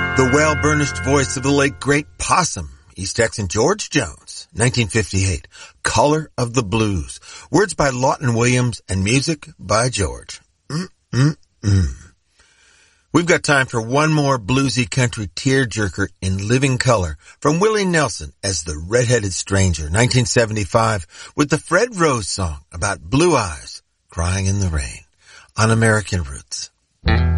The well-burnished voice of the late great Possum, East Texan George Jones, 1958, Color of the Blues. Words by Lawton Williams and music by George. We've got time for one more bluesy country tearjerker in living color from Willie Nelson as the Red-Headed Stranger, 1975, with the Fred Rose song about blue eyes crying in the rain on American Roots.